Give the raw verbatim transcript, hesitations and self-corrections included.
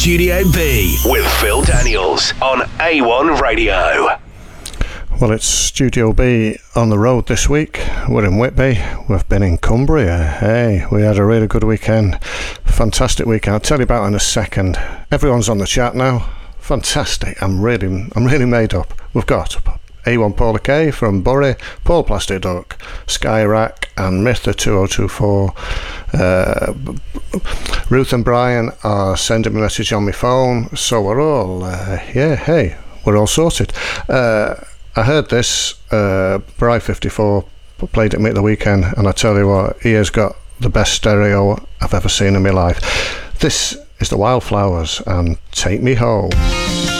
Studio B with Phil Daniels on A one Radio. Well, it's Studio B on the road this week. We're in Whitby. We've been in Cumbria. Hey, we had a really good weekend. Fantastic weekend. I'll tell you about it in a second. Everyone's on the chat now. Fantastic. I'm really, I'm really made up. We've got A one Paula K from Bury, Paul Plastic Duck, Skyrack, and Myth the two oh two four. Uh, Ruth and Brian are sending me a message on my phone, so we're all, uh, yeah, hey, we're all sorted. Uh, I heard this, uh, Bry fifty-four played it me at the weekend, and I tell you what, he has got the best stereo I've ever seen in my life. This is the Wildflowers and Take Me Home.